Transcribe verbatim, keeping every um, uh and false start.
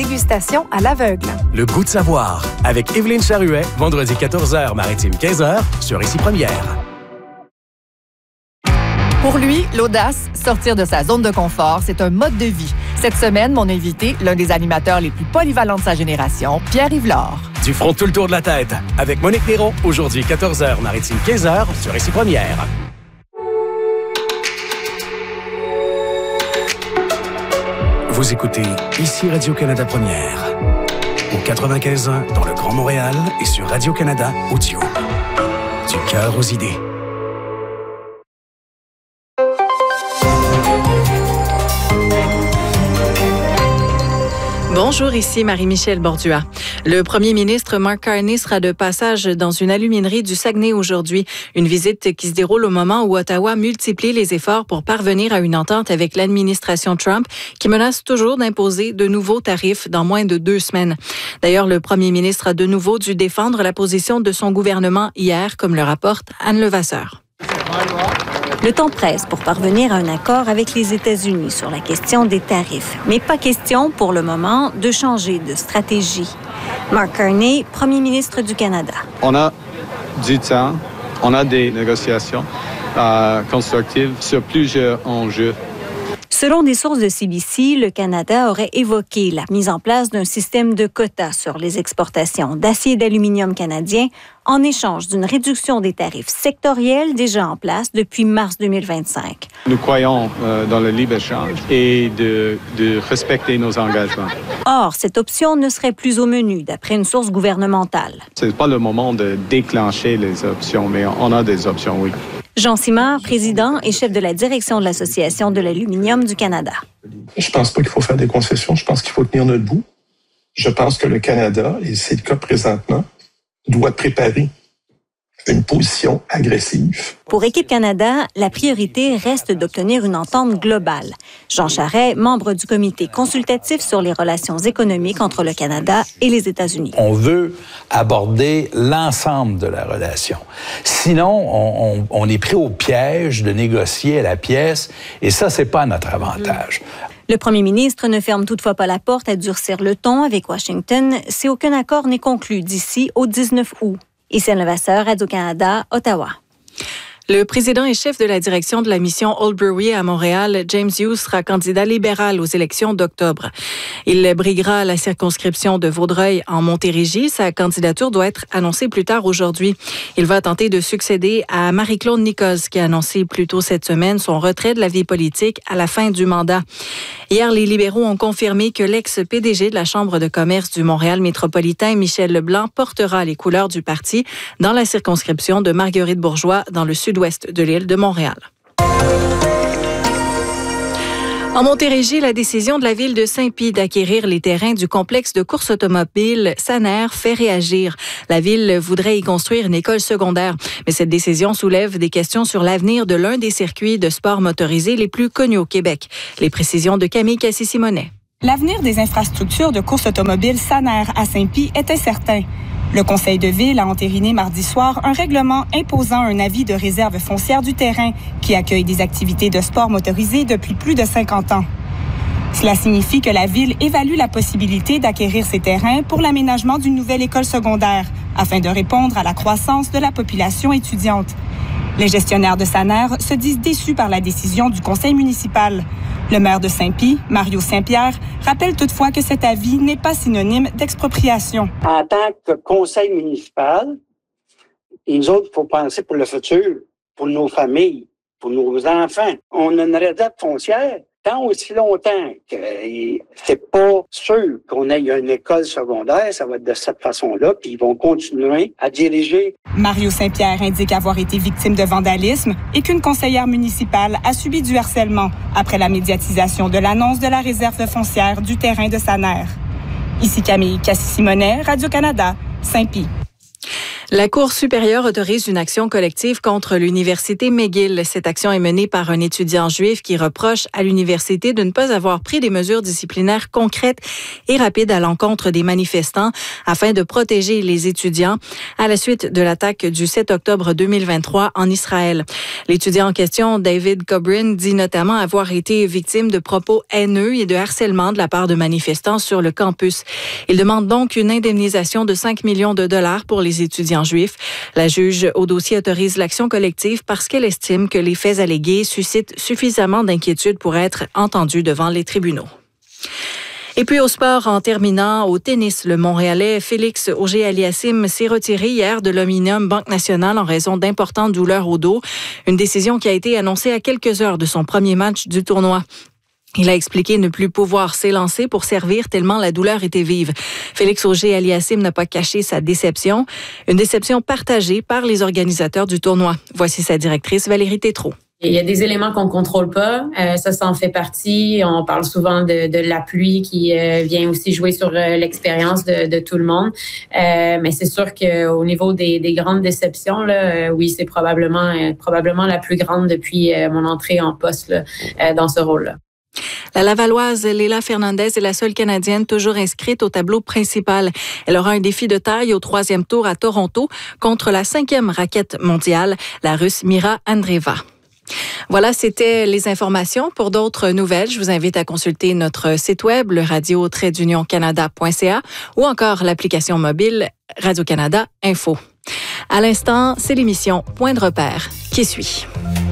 Dégustation à l'aveugle. Le goût de savoir avec Évelyne Charuet, vendredi quatorze heures, maritime quinze heures, sur Ici Première. Pour lui, l'audace, sortir de sa zone de confort, c'est un mode de vie. Cette semaine, mon invité, l'un des animateurs les plus polyvalents de sa génération, Pierre-Yves Lard. Du front tout le tour de la tête, avec Monique Néron, aujourd'hui quatorze heures, maritime quinze heures, sur Ici Première. Vous écoutez Ici Radio-Canada Première, au quatre-vingt-quinze ans dans le Grand Montréal et sur Radio-Canada Audio. Du cœur aux idées. Bonjour, ici Marie-Michèle Bordua. Le premier ministre Mark Carney sera de passage dans une aluminerie du Saguenay aujourd'hui. Une visite qui se déroule au moment où Ottawa multiplie les efforts pour parvenir à une entente avec l'administration Trump, qui menace toujours d'imposer de nouveaux tarifs dans moins de deux semaines. D'ailleurs, le premier ministre a de nouveau dû défendre la position de son gouvernement hier, comme le rapporte Anne Levasseur. Le temps presse pour parvenir à un accord avec les États-Unis sur la question des tarifs. Mais pas question, pour le moment, de changer de stratégie. Mark Carney, premier ministre du Canada. On a du temps, on a des négociations euh, constructives sur plusieurs enjeux. Selon des sources de C B C, le Canada aurait évoqué la mise en place d'un système de quotas sur les exportations d'acier et d'aluminium canadien en échange d'une réduction des tarifs sectoriels déjà en place depuis mars deux mille vingt-cinq. Nous croyons euh, dans le libre-échange et de, de respecter nos engagements. Or, cette option ne serait plus au menu, d'après une source gouvernementale. Ce n'est pas le moment de déclencher les options, mais on a des options, oui. Jean Simard, président et chef de la direction de l'Association de l'aluminium du Canada. Je pense pas qu'il faut faire des concessions. Je pense qu'il faut tenir notre bout. Je pense que le Canada, et c'est le cas présentement, doit préparer une position agressive. Pour Équipe Canada, la priorité reste d'obtenir une entente globale. Jean Charest, membre du comité consultatif sur les relations économiques entre le Canada et les États-Unis. On veut aborder l'ensemble de la relation. Sinon, on, on, on est pris au piège de négocier à la pièce, et ça, c'est pas à notre avantage. Le premier ministre ne ferme toutefois pas la porte à durcir le ton avec Washington si aucun accord n'est conclu d'ici au dix-neuf août. Ici Anne Levasseur, Radio-Canada, Ottawa. Le président et chef de la direction de la mission Old Brewery à Montréal, James Hughes, sera candidat libéral aux élections d'octobre. Il briguera la circonscription de Vaudreuil en Montérégie. Sa candidature doit être annoncée plus tard aujourd'hui. Il va tenter de succéder à Marie-Claude Nicoz, qui a annoncé plus tôt cette semaine son retrait de la vie politique à la fin du mandat. Hier, les libéraux ont confirmé que l'ex-P D G de la Chambre de commerce du Montréal métropolitain, Michel Leblanc, portera les couleurs du parti dans la circonscription de Marguerite-Bourgeoys, dans le sud-ouest de l'île de Montréal. En Montérégie, la décision de la ville de Saint-Pie d'acquérir les terrains du complexe de course automobile Saner fait réagir. La ville voudrait y construire une école secondaire, mais cette décision soulève des questions sur l'avenir de l'un des circuits de sport motorisés les plus connus au Québec. Les précisions de Camille Cassis-Simonet. L'avenir des infrastructures de course automobile Saner à Saint-Pie est incertain. Le conseil de ville a entériné mardi soir un règlement imposant un avis de réserve foncière du terrain qui accueille des activités de sport motorisé depuis plus de cinquante ans. Cela signifie que la ville évalue la possibilité d'acquérir ces terrains pour l'aménagement d'une nouvelle école secondaire afin de répondre à la croissance de la population étudiante. Les gestionnaires de Saner se disent déçus par la décision du conseil municipal. Le maire de Saint-Pie, Mario Saint-Pierre, rappelle toutefois que cet avis n'est pas synonyme d'expropriation. En tant que conseil municipal, et nous autres, il faut penser pour le futur, pour nos familles, pour nos enfants. On a une réserve foncière tant aussi longtemps que c'est pas sûr qu'on ait une école secondaire, ça va être de cette façon-là, puis ils vont continuer à diriger. Mario Saint-Pierre indique avoir été victime de vandalisme et qu'une conseillère municipale a subi du harcèlement après la médiatisation de l'annonce de la réserve foncière du terrain de Saner. Ici Camille Cassis-Simonet, Radio-Canada, Saint-Pie. La Cour supérieure autorise une action collective contre l'Université McGill. Cette action est menée par un étudiant juif qui reproche à l'université de ne pas avoir pris des mesures disciplinaires concrètes et rapides à l'encontre des manifestants afin de protéger les étudiants à la suite de l'attaque du sept octobre deux mille vingt-trois en Israël. L'étudiant en question, David Cobrin, dit notamment avoir été victime de propos haineux et de harcèlement de la part de manifestants sur le campus. Il demande donc une indemnisation de cinq millions de dollars pour les étudiants juifs. La juge au dossier autorise l'action collective parce qu'elle estime que les faits allégués suscitent suffisamment d'inquiétude pour être entendus devant les tribunaux. Et puis au sport, en terminant, au tennis, le Montréalais Félix Auger-Aliassime s'est retiré hier de l'Omnium Banque Nationale en raison d'importantes douleurs au dos. Une décision qui a été annoncée à quelques heures de son premier match du tournoi. Il a expliqué ne plus pouvoir s'élancer pour servir tellement la douleur était vive. Félix Auger-Aliassime n'a pas caché sa déception, une déception partagée par les organisateurs du tournoi. Voici sa directrice Valérie Tétrault. Il y a des éléments qu'on contrôle pas, euh, ça, ça en fait partie. On parle souvent de, de la pluie qui euh, vient aussi jouer sur euh, l'expérience de, de tout le monde. Euh, mais c'est sûr qu'au niveau des, des grandes déceptions, là, euh, oui, c'est probablement euh, probablement la plus grande depuis euh, mon entrée en poste là, euh, dans ce rôle-là. La Lavalloise Leila Fernandez est la seule Canadienne toujours inscrite au tableau principal. Elle aura un défi de taille au troisième tour à Toronto contre la cinquième raquette mondiale, la Russe Mira Andreeva. Voilà, c'était les informations. Pour d'autres nouvelles, je vous invite à consulter notre site web, le radio tiret d'union canada point c a ou encore l'application mobile Radio-Canada Info. À l'instant, c'est l'émission Point de repère qui suit.